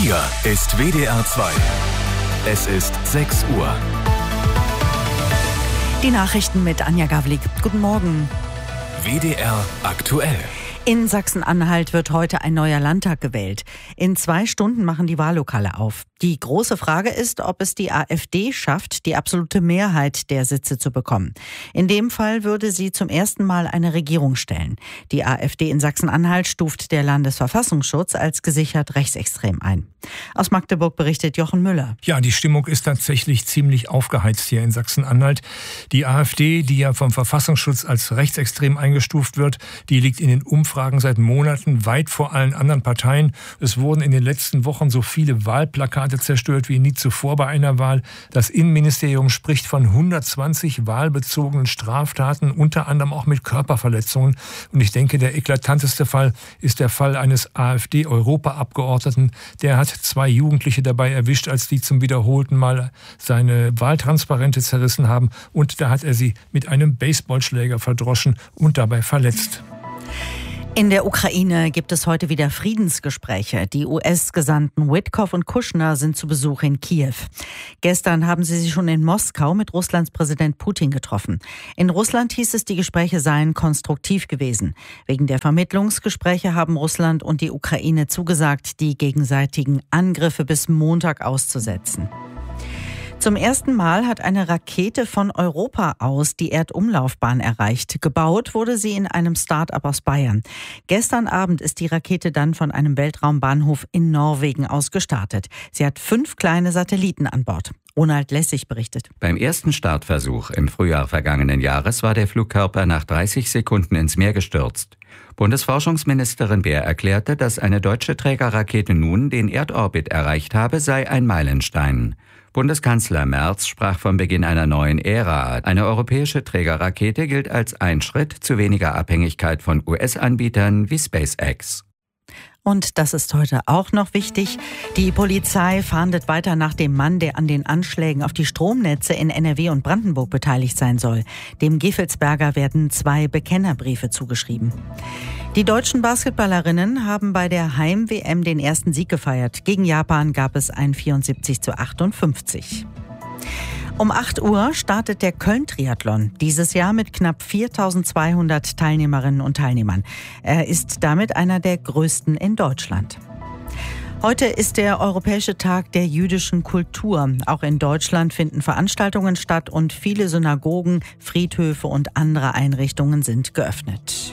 Hier ist WDR 2. Es ist 6 Uhr. Die Nachrichten mit Anja Gawlik. Guten Morgen. WDR aktuell. In Sachsen-Anhalt wird heute ein neuer Landtag gewählt. In 2 Stunden machen die Wahllokale auf. Die große Frage ist, ob es die AfD schafft, die absolute Mehrheit der Sitze zu bekommen. In dem Fall würde sie zum ersten Mal eine Regierung stellen. Die AfD in Sachsen-Anhalt stuft der Landesverfassungsschutz als gesichert rechtsextrem ein. Aus Magdeburg berichtet Jochen Müller. Ja, die Stimmung ist tatsächlich ziemlich aufgeheizt hier in Sachsen-Anhalt. Die AfD, die ja vom Verfassungsschutz als rechtsextrem eingestuft wird, die liegt in den Umfragen seit Monaten weit vor allen anderen Parteien. Es wurden in den letzten Wochen so viele Wahlplakate zerstört wie nie zuvor bei einer Wahl. Das Innenministerium spricht von 120 wahlbezogenen Straftaten, unter anderem auch mit Körperverletzungen. Und ich denke, der eklatanteste Fall ist der Fall eines AfD-Europaabgeordneten. Der hat 2 Jugendliche dabei erwischt, als die zum wiederholten Mal seine Wahltransparente zerrissen haben. Und da hat er sie mit einem Baseballschläger verdroschen und dabei verletzt. In der Ukraine gibt es heute wieder Friedensgespräche. Die US-Gesandten Witkoff und Kushner sind zu Besuch in Kiew. Gestern haben sie sich schon in Moskau mit Russlands Präsident Putin getroffen. In Russland hieß es, die Gespräche seien konstruktiv gewesen. Wegen der Vermittlungsgespräche haben Russland und die Ukraine zugesagt, die gegenseitigen Angriffe bis Montag auszusetzen. Zum ersten Mal hat eine Rakete von Europa aus die Erdumlaufbahn erreicht. Gebaut wurde sie in einem Start-up aus Bayern. Gestern Abend ist die Rakete dann von einem Weltraumbahnhof in Norwegen aus gestartet. Sie hat 5 kleine Satelliten an Bord. Ronald Lessig berichtet. Beim ersten Startversuch im Frühjahr vergangenen Jahres war der Flugkörper nach 30 Sekunden ins Meer gestürzt. Bundesforschungsministerin Beer erklärte, dass eine deutsche Trägerrakete nun den Erdorbit erreicht habe, sei ein Meilenstein. Bundeskanzler Merz sprach vom Beginn einer neuen Ära. Eine europäische Trägerrakete gilt als ein Schritt zu weniger Abhängigkeit von US-Anbietern wie SpaceX. Und das ist heute auch noch wichtig. Die Polizei fahndet weiter nach dem Mann, der an den Anschlägen auf die Stromnetze in NRW und Brandenburg beteiligt sein soll. Dem Gevelsberger werden 2 Bekennerbriefe zugeschrieben. Die deutschen Basketballerinnen haben bei der Heim-WM den ersten Sieg gefeiert. Gegen Japan gab es ein 74:58. Um 8 Uhr startet der Köln-Triathlon, dieses Jahr mit knapp 4.200 Teilnehmerinnen und Teilnehmern. Er ist damit einer der größten in Deutschland. Heute ist der Europäische Tag der jüdischen Kultur. Auch in Deutschland finden Veranstaltungen statt und viele Synagogen, Friedhöfe und andere Einrichtungen sind geöffnet.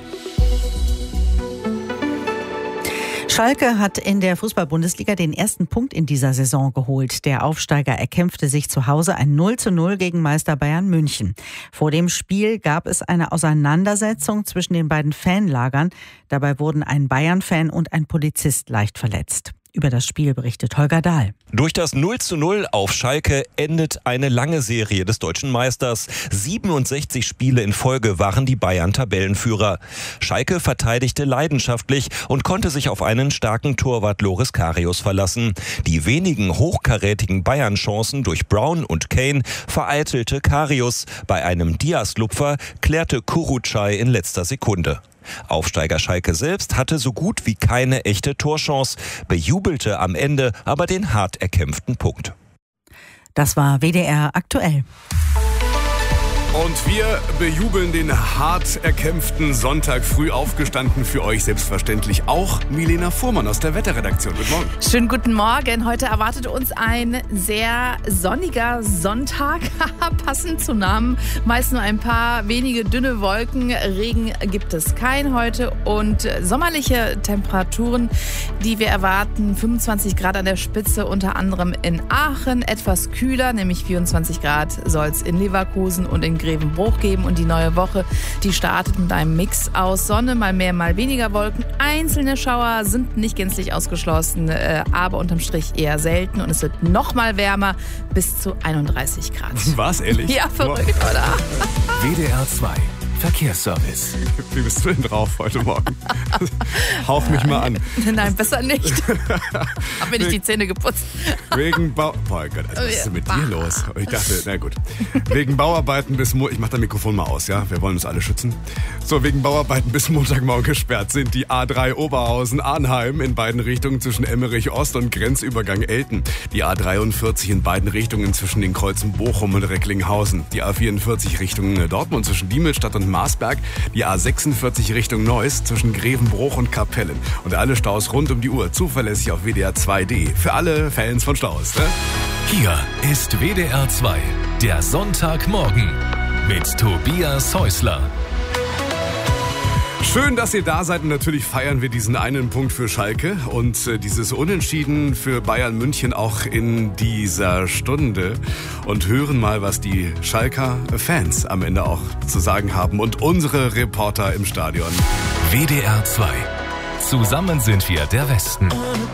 Schalke hat in der Fußball-Bundesliga den ersten Punkt in dieser Saison geholt. Der Aufsteiger erkämpfte sich zu Hause ein 0:0 gegen Meister Bayern München. Vor dem Spiel gab es eine Auseinandersetzung zwischen den beiden Fanlagern. Dabei wurden ein Bayern-Fan und ein Polizist leicht verletzt. Über das Spiel berichtet Holger Dahl. Durch das 0:0 auf Schalke endet eine lange Serie des deutschen Meisters. 67 Spiele in Folge waren die Bayern Tabellenführer. Schalke verteidigte leidenschaftlich und konnte sich auf einen starken Torwart Loris Karius verlassen. Die wenigen hochkarätigen Bayern-Chancen durch Brown und Kane vereitelte Karius. Bei einem Diaz-Lupfer klärte Kurucay in letzter Sekunde. Aufsteiger Schalke selbst hatte so gut wie keine echte Torchance, bejubelte am Ende aber den hart erkämpften Punkt. Das war WDR aktuell. Und wir bejubeln den hart erkämpften Sonntag früh aufgestanden für euch selbstverständlich auch Milena Fuhrmann aus der Wetterredaktion. Guten Morgen. Schönen guten Morgen. Heute erwartet uns ein sehr sonniger Sonntag, passend zum Namen. Meist nur ein paar wenige dünne Wolken. Regen gibt es kein heute und sommerliche Temperaturen, die wir erwarten. 25 Grad an der Spitze, unter anderem in Aachen. Etwas kühler, nämlich 24 Grad soll es in Leverkusen und in Grevenbruch geben. Und die neue Woche, die startet mit einem Mix aus Sonne, mal mehr, mal weniger Wolken. Einzelne Schauer sind nicht gänzlich ausgeschlossen, aber unterm Strich eher selten. Und es wird noch mal wärmer, bis zu 31 Grad. Was, ehrlich? Ja, verrückt, oder? WDR 2. Verkehrsservice. Wie bist du denn drauf heute Morgen? Hauch mich mal an. Nein, besser nicht. Hab mir nicht die Zähne geputzt. Wegen Boah Gott, was ist denn mit dir los? Ich dachte, na gut. Wegen Bauarbeiten bis Ich mach das Mikrofon mal aus, ja? Wir wollen uns alle schützen. So, wegen Bauarbeiten bis Montagmorgen gesperrt sind die A3 Oberhausen-Arnheim in beiden Richtungen zwischen Emmerich Ost und Grenzübergang Elten. Die A43 in beiden Richtungen zwischen den Kreuzen Bochum und Recklinghausen. Die A44 Richtung Dortmund zwischen Diemelstadt und Marsberg. Die A46 Richtung Neuss zwischen Grevenbruch und Kapellen. Und alle Staus rund um die Uhr zuverlässig auf WDR 2.de. Für alle Fans von Staus, ne? Hier ist WDR 2, der Sonntagmorgen mit Tobias Häusler. Schön, dass ihr da seid und natürlich feiern wir diesen einen Punkt für Schalke und dieses Unentschieden für Bayern München auch in dieser Stunde und hören mal, was die Schalker Fans am Ende auch zu sagen haben und unsere Reporter im Stadion. WDR 2. Zusammen sind wir der Westen.